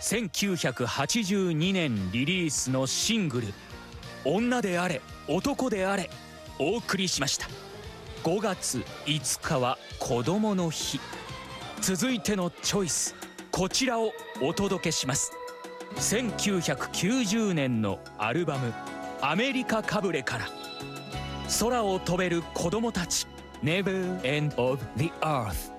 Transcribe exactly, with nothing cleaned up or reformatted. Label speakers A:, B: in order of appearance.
A: せんきゅうひゃくはちじゅうにねんリリースのシングル「女であれ男であれ」お送りしました。ごがついつかは子どもの日。続いてのチョイス、こちらをお届けします。せんきゅうひゃくきゅうじゅうねんのアルバム「アメリカかぶれ」から「空を飛べる子供たち Never End of the Earth」。